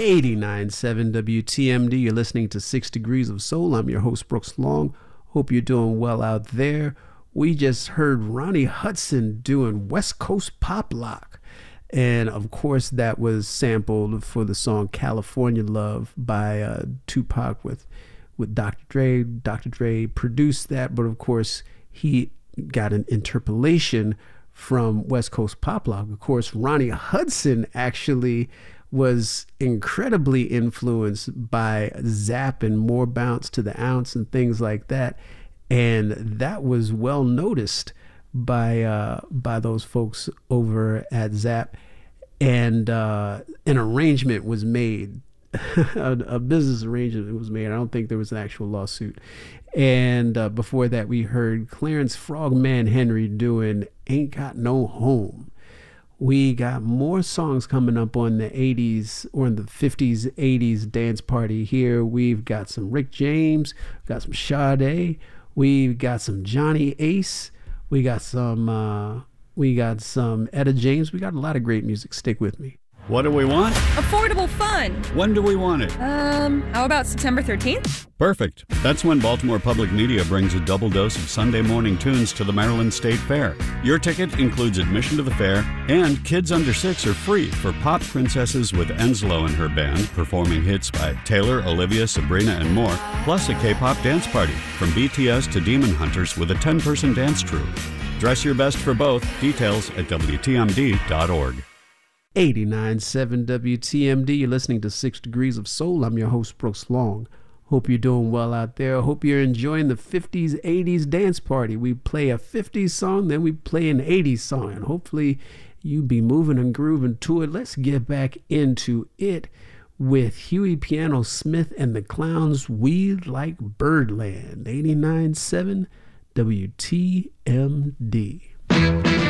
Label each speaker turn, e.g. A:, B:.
A: 89.7 WTMD. You're listening to 6 Degrees of Soul. I'm your host, Brooks Long. Hope you're doing well out there. We just heard Ronnie Hudson doing West Coast Pop Lock. And of course, that was sampled for the song California Love by Tupac with Dr. Dre. Dr. Dre produced that, but of course, he got an interpolation from West Coast Pop Lock. Of course, Ronnie Hudson actually was incredibly influenced by Zapp and More Bounce to the Ounce and things like that. And that was well noticed by those folks over at Zapp. And an arrangement was made, a business arrangement was made. I don't think there was an actual lawsuit. And before that, we heard Clarence Frogman Henry doing Ain't Got No Home. We got more songs coming up on the 80s or in the 50s, 80s dance party here. We've got some Rick James, got some Sade, we've got some Johnny Ace, we got some Etta James. We got a lot of great music. Stick with me.
B: What do we want?
C: Affordable fun.
B: When do we want it?
C: How about September 13th?
B: Perfect. That's when Baltimore Public Media brings a double dose of Sunday morning tunes to the Maryland State Fair. Your ticket includes admission to the fair, and kids under 6 are free for Pop Princesses with Enslow and her band, performing hits by Taylor, Olivia, Sabrina, and more, plus a K-pop dance party from BTS to Demon Hunters with a 10-person dance troupe. Dress your best for both. Details at WTMD.org.
A: 89.7 WTMD. You're listening to 6 Degrees of Soul. I'm your host, Brooks Long. Hope you're doing well out there. Hope you're enjoying the 50s, 80s dance party. We play a 50s song, then we play an 80s song, and hopefully you be moving and grooving to it. Let's get back into it with Huey Piano Smith and the Clowns. We Like Birdland. 89.7 WTMD.